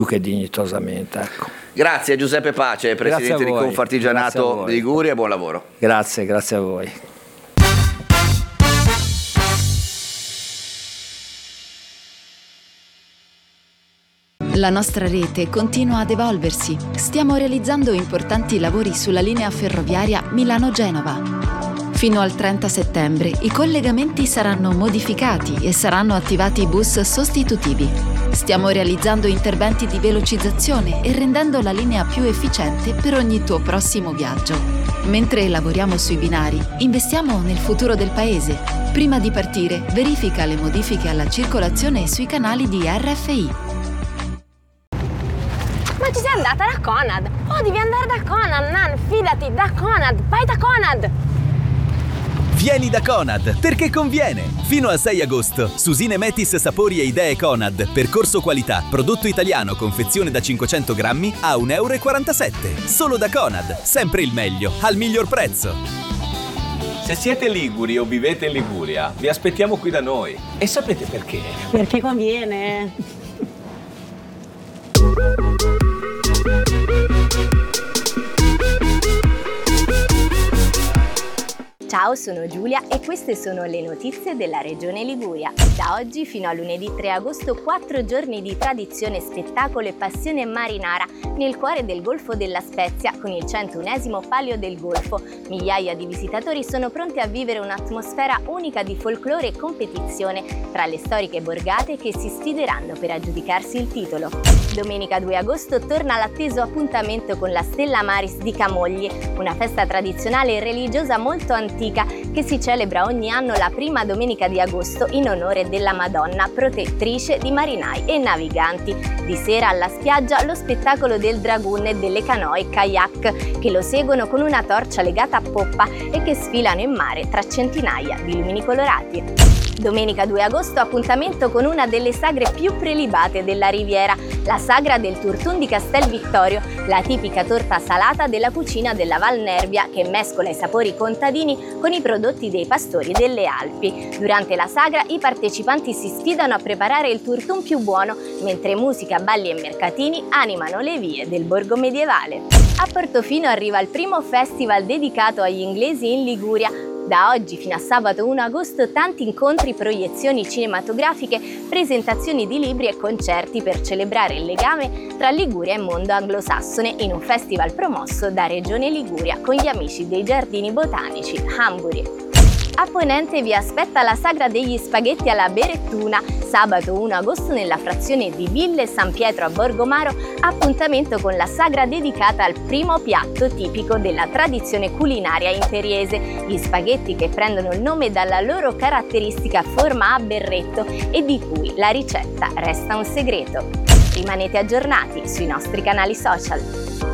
più che dignitosamente, ecco. Grazie a Giuseppe Pace, presidente di Confartigianato Liguria, buon lavoro. Grazie a voi. La nostra rete continua ad evolversi. Stiamo realizzando importanti lavori sulla linea ferroviaria Milano-Genova. Fino al 30 settembre i collegamenti saranno modificati e saranno attivati bus sostitutivi. Stiamo realizzando interventi di velocizzazione e rendendo la linea più efficiente per ogni tuo prossimo viaggio. Mentre lavoriamo sui binari, investiamo nel futuro del paese. Prima di partire, verifica le modifiche alla circolazione sui canali di RFI. Ma ci sei andata da Conad? Oh, devi andare da Conad, Nan, fidati, da Conad, vai da Conad! Vieni da Conad, perché conviene! Fino al 6 agosto, Susine Metis Sapori e Idee Conad, percorso qualità, prodotto italiano, confezione da 500 grammi a 1,47 €. Solo da Conad, sempre il meglio, al miglior prezzo. Se siete liguri o vivete in Liguria, vi aspettiamo qui da noi. E sapete perché? Perché conviene. Ciao, sono Giulia e queste sono le notizie della Regione Liguria. Da oggi fino a lunedì 3 agosto 4 giorni di tradizione, spettacolo e passione marinara nel cuore del Golfo della Spezia con il 101° Palio del Golfo. Migliaia di visitatori sono pronti a vivere un'atmosfera unica di folklore e competizione tra le storiche borgate che si sfideranno per aggiudicarsi il titolo. Domenica 2 agosto torna l'atteso appuntamento con la Stella Maris di Camogli, una festa tradizionale e religiosa molto antica che si celebra ogni anno la prima domenica di agosto in onore della Madonna, protettrice di marinai e naviganti. Di sera alla spiaggia lo spettacolo del dragoon e delle canoe kayak che lo seguono con una torcia legata a poppa e che sfilano in mare tra centinaia di lumini colorati. Domenica 2 agosto appuntamento con una delle sagre più prelibate della Riviera, la sagra del Turtun di Castel Vittorio, la tipica torta salata della cucina della Val Nervia che mescola i sapori contadini con i prodotti dei pastori delle Alpi. Durante la sagra i partecipanti si sfidano a preparare il turtun più buono, mentre musica, balli e mercatini animano le vie del borgo medievale. A Portofino arriva il primo festival dedicato agli inglesi in Liguria. Da oggi fino a sabato 1 agosto tanti incontri, proiezioni cinematografiche, presentazioni di libri e concerti per celebrare il legame tra Liguria e mondo anglosassone in un festival promosso da Regione Liguria con gli amici dei Giardini Botanici Hamburi. A Ponente vi aspetta la sagra degli spaghetti alla Berettuna, sabato 1 agosto nella frazione di Ville San Pietro a Borgomaro, appuntamento con la sagra dedicata al primo piatto tipico della tradizione culinaria imperiese, gli spaghetti che prendono il nome dalla loro caratteristica forma a berretto e di cui la ricetta resta un segreto. Rimanete aggiornati sui nostri canali social.